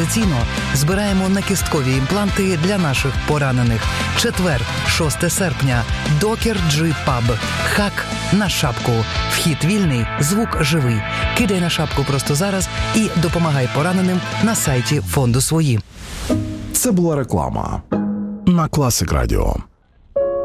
традиційно збираємо накісткові імпланти для наших поранених. Четвер, 6 серпня. Докер Джи Паб. Хак на шапку. Вхід вільний, звук живий. Кидай на шапку просто зараз і допомагай пораненим на сайті фонду «Свої». Це була реклама на Класик Радіо.